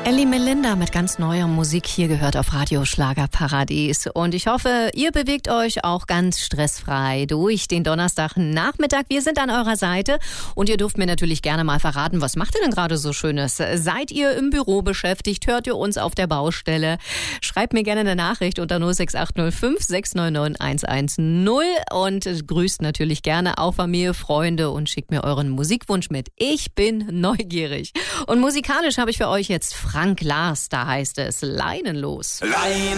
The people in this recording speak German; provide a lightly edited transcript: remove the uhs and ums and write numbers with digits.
Elli Melinda mit ganz neuer Musik hier gehört auf Radio Schlagerparadies. Und ich hoffe, ihr bewegt euch auch ganz stressfrei durch den Donnerstagnachmittag. Wir sind an eurer Seite und ihr dürft mir natürlich gerne mal verraten, was macht ihr denn gerade so Schönes? Seid ihr im Büro beschäftigt? Hört ihr uns auf der Baustelle? Schreibt mir gerne eine Nachricht unter 06805 699 110 und grüßt natürlich gerne auch Familie, Freunde und schickt mir euren Musikwunsch mit. Ich bin neugierig. Und musikalisch habe ich für euch jetzt Frank Lars, da heißt es Leinenlos.